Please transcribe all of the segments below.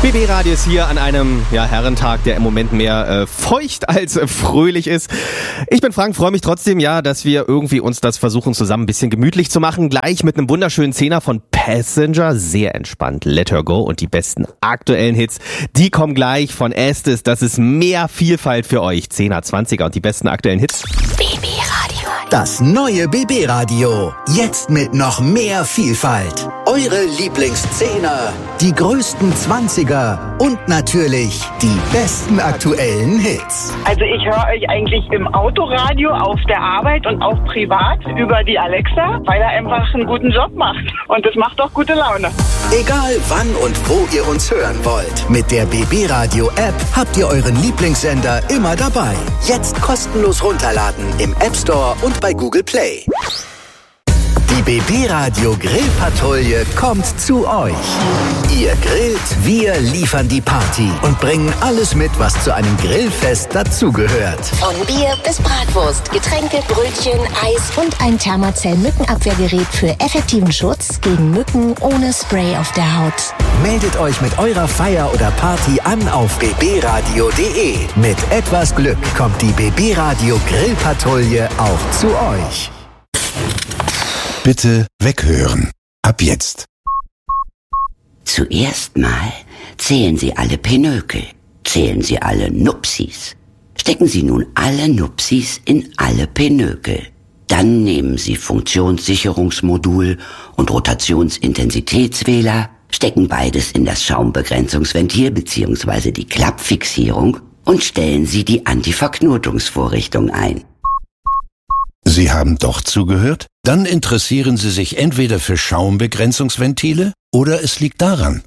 BB-Radio ist hier an einem Herrentag, der im Moment mehr feucht als fröhlich ist. Ich bin Frank, freue mich trotzdem, dass wir irgendwie uns das versuchen zusammen ein bisschen gemütlich zu machen. Gleich mit einem wunderschönen Zehner von Passenger, sehr entspannt, Let Her Go, und die besten aktuellen Hits, die kommen gleich von Estes. Das ist mehr Vielfalt für euch. 10er, 20er und die besten aktuellen Hits. BB-Radio. Das neue BB-Radio. Jetzt mit noch mehr Vielfalt. Eure Lieblingszehner, die größten 20er und natürlich die besten aktuellen Hits. Also ich höre euch eigentlich im Autoradio, auf der Arbeit und auch privat über die Alexa, weil er einfach einen guten Job macht. Und das macht auch gute Laune. Egal wann und wo ihr uns hören wollt. Mit der BB-Radio-App habt ihr euren Lieblingssender immer dabei. Jetzt kostenlos runterladen im App Store und bei Google Play. Die BB-Radio Grillpatrouille kommt zu euch. Ihr grillt, wir liefern die Party und bringen alles mit, was zu einem Grillfest dazugehört. Von Bier bis Bratwurst, Getränke, Brötchen, Eis und ein Thermacell-Mückenabwehrgerät für effektiven Schutz gegen Mücken ohne Spray auf der Haut. Meldet euch mit eurer Feier oder Party an auf bbradio.de. Mit etwas Glück kommt die BB-Radio Grillpatrouille auch zu euch. Bitte weghören. Ab jetzt. Zuerst mal zählen Sie alle Pinökel. Zählen Sie alle Nupsis. Stecken Sie nun alle Nupsis in alle Pinökel. Dann nehmen Sie Funktionssicherungsmodul und Rotationsintensitätswähler, stecken beides in das Schaumbegrenzungsventil bzw. die Klappfixierung und stellen Sie die Antiverknotungsvorrichtung ein. Sie haben doch zugehört? Dann interessieren Sie sich entweder für Schaumbegrenzungsventile oder es liegt daran.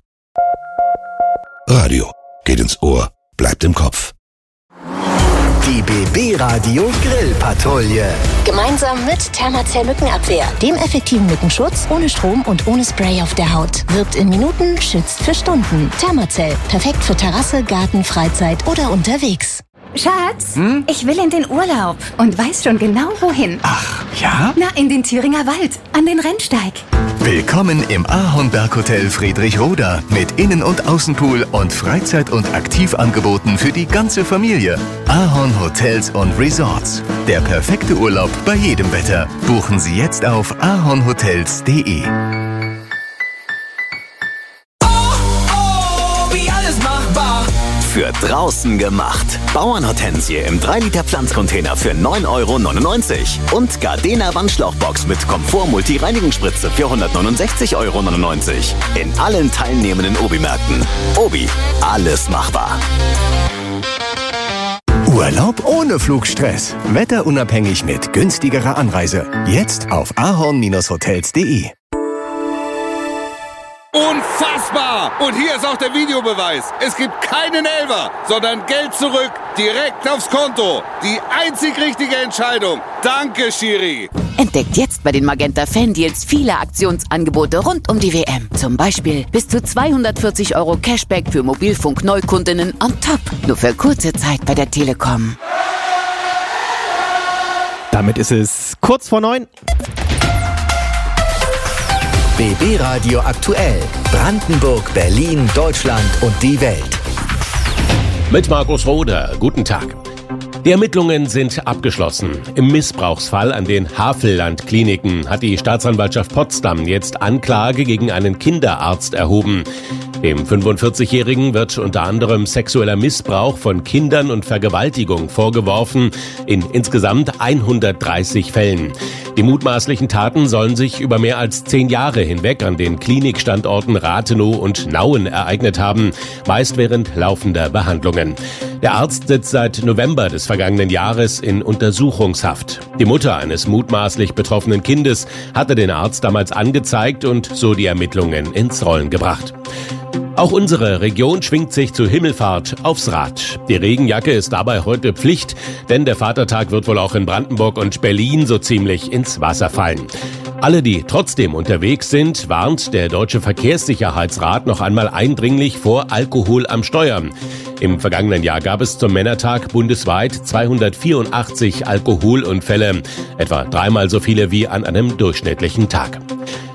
Radio geht ins Ohr, bleibt im Kopf. Die BB-Radio Grillpatrouille. Gemeinsam mit Thermacell Mückenabwehr, dem effektiven Mückenschutz, ohne Strom und ohne Spray auf der Haut. Wirkt in Minuten, schützt für Stunden. Thermacell, perfekt für Terrasse, Garten, Freizeit oder unterwegs. Schatz, ich will in den Urlaub und weiß schon genau wohin. Ach, ja? Na, in den Thüringer Wald, an den Rennsteig. Willkommen im Ahornberghotel Friedrichroda mit Innen- und Außenpool und Freizeit- und Aktivangeboten für die ganze Familie. Ahorn Hotels und Resorts. Der perfekte Urlaub bei jedem Wetter. Buchen Sie jetzt auf ahornhotels.de. Für draußen gemacht. Bauernhortensie im 3-Liter Pflanzcontainer für 9,99 € und Gardena Wandschlauchbox mit Komfort-Multi-Reinigungsspritze für 169,99 € in allen teilnehmenden Obi-Märkten. Obi, alles machbar. Urlaub ohne Flugstress. Wetterunabhängig mit günstigerer Anreise. Jetzt auf ahorn-hotels.de. Unfassbar! Und hier ist auch der Videobeweis. Es gibt keinen Elfer, sondern Geld zurück, direkt aufs Konto. Die einzig richtige Entscheidung. Danke, Schiri. Entdeckt jetzt bei den Magenta Fan-Deals viele Aktionsangebote rund um die WM. Zum Beispiel bis zu 240 € Cashback für Mobilfunk-Neukundinnen on top. Nur für kurze Zeit bei der Telekom. Damit ist es kurz vor 9. BB-Radio aktuell. Brandenburg, Berlin, Deutschland und die Welt. Mit Markus Roder. Guten Tag. Die Ermittlungen sind abgeschlossen. Im Missbrauchsfall an den Havelland-Kliniken hat die Staatsanwaltschaft Potsdam jetzt Anklage gegen einen Kinderarzt erhoben. Dem 45-Jährigen wird unter anderem sexueller Missbrauch von Kindern und Vergewaltigung vorgeworfen, in insgesamt 130 Fällen. Die mutmaßlichen Taten sollen sich über mehr als 10 Jahre hinweg an den Klinikstandorten Rathenow und Nauen ereignet haben, meist während laufender Behandlungen. Der Arzt sitzt seit November des vergangenen Jahres in Untersuchungshaft. Die Mutter eines mutmaßlich betroffenen Kindes hatte den Arzt damals angezeigt und so die Ermittlungen ins Rollen gebracht. Auch unsere Region schwingt sich zur Himmelfahrt aufs Rad. Die Regenjacke ist dabei heute Pflicht, denn der Vatertag wird wohl auch in Brandenburg und Berlin so ziemlich ins Wasser fallen. Alle, die trotzdem unterwegs sind, warnt der Deutsche Verkehrssicherheitsrat noch einmal eindringlich vor Alkohol am Steuer. Im vergangenen Jahr gab es zum Männertag bundesweit 284 Alkoholunfälle, etwa 3-mal so viele wie an einem durchschnittlichen Tag.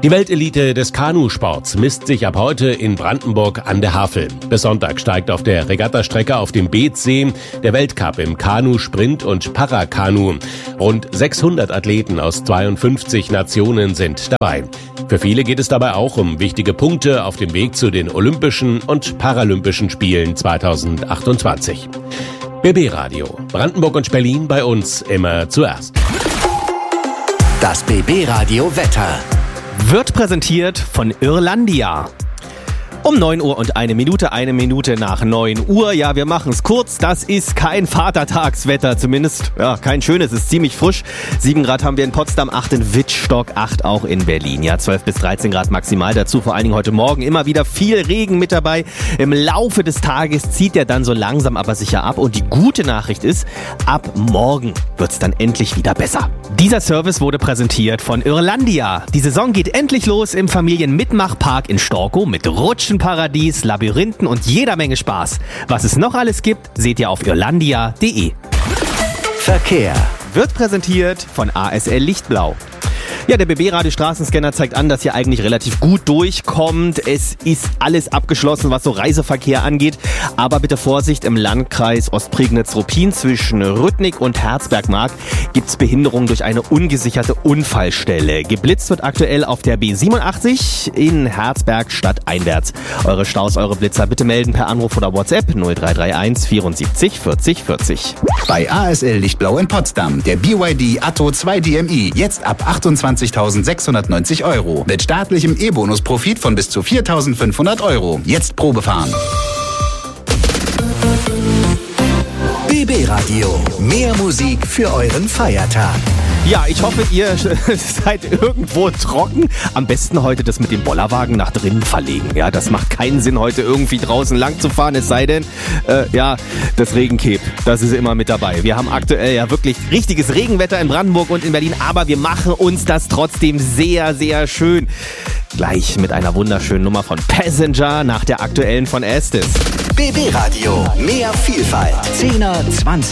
Die Weltelite des Kanusports misst sich ab heute in Brandenburg an der Havel. Bis Sonntag steigt auf der Regattastrecke auf dem Beetzsee der Weltcup im Kanu, Sprint und Parakanu. Rund 600 Athleten aus 52 Nationen sind dabei. Für viele geht es dabei auch um wichtige Punkte auf dem Weg zu den Olympischen und Paralympischen Spielen 2028. BB Radio, Brandenburg und Berlin, bei uns immer zuerst. Das BB Radio Wetter wird präsentiert von Irlandia. Um 9 Uhr und eine Minute nach 9 Uhr. Ja, wir machen es kurz. Das ist kein Vatertagswetter, zumindest. Ja, kein schönes, ist ziemlich frisch. 7 Grad haben wir in Potsdam, 8 in Wittstock, 8 auch in Berlin. Ja, 12 bis 13 Grad maximal. Dazu vor allen Dingen heute Morgen immer wieder viel Regen mit dabei. Im Laufe des Tages zieht er dann so langsam aber sicher ab. Und die gute Nachricht ist, ab morgen wird's dann endlich wieder besser. Dieser Service wurde präsentiert von Irlandia. Die Saison geht endlich los im Familienmitmachpark in Storkow mit Rutschenparadies, Labyrinthen und jeder Menge Spaß. Was es noch alles gibt, seht ihr auf irlandia.de. Verkehr wird präsentiert von ASL Lichtblau. Ja, der BB-Radio-Straßenscanner zeigt an, dass ihr eigentlich relativ gut durchkommt. Es ist alles abgeschlossen, was so Reiseverkehr angeht. Aber bitte Vorsicht, im Landkreis Ostprignitz-Ruppin zwischen Rüttnik und Herzbergmark gibt's Behinderung durch eine ungesicherte Unfallstelle. Geblitzt wird aktuell auf der B87 in Herzberg stadteinwärts. Eure Staus, eure Blitzer bitte melden per Anruf oder WhatsApp 0331 74 40 40. Bei ASL Lichtblau in Potsdam der BYD Atto 2 DMI jetzt ab 28.690 € mit staatlichem E-Bonus-Profit von bis zu 4.500 €. Jetzt Probefahren. BB Radio. Mehr Musik für euren Feiertag. Ja, ich hoffe, ihr seid irgendwo trocken. Am besten heute das mit dem Bollerwagen nach drinnen verlegen. Ja, das macht keinen Sinn, heute irgendwie draußen lang zu fahren. Es sei denn, das Regencape, das ist immer mit dabei. Wir haben aktuell ja wirklich richtiges Regenwetter in Brandenburg und in Berlin. Aber wir machen uns das trotzdem sehr, sehr schön. Gleich mit einer wunderschönen Nummer von Passenger nach der aktuellen von Estes. BB Radio. Mehr Vielfalt. 10er, 20er.